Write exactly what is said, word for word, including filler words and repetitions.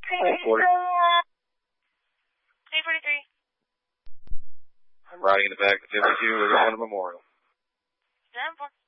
three forty-three. I'm riding in the back of fifty-two, Riverside Memorial. seven four.